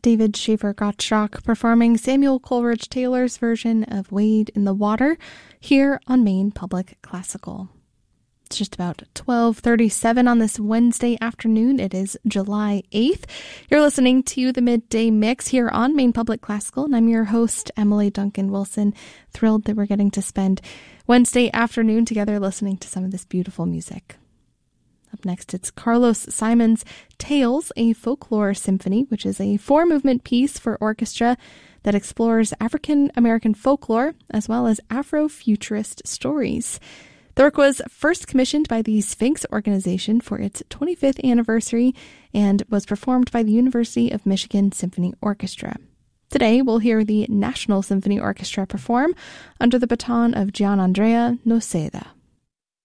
David Shaver-Gottschalk performing Samuel Coleridge Taylor's version of Wade in the Water here on Maine Public Classical. It's just about 12:37 on this Wednesday afternoon. It is July 8th. You're listening to the Midday Mix here on Maine Public Classical, and I'm your host, Emily Duncan Wilson. Thrilled that we're getting to spend Wednesday afternoon together listening to some of this beautiful music. Up next, it's Carlos Simon's Tales, a Folklore Symphony, which is a 4-movement piece for orchestra that explores African-American folklore as well as Afrofuturist stories. The work was first commissioned by the Sphinx Organization for its 25th anniversary and was performed by the University of Michigan Symphony Orchestra. Today, we'll hear the National Symphony Orchestra perform under the baton of Gianandrea Noceda.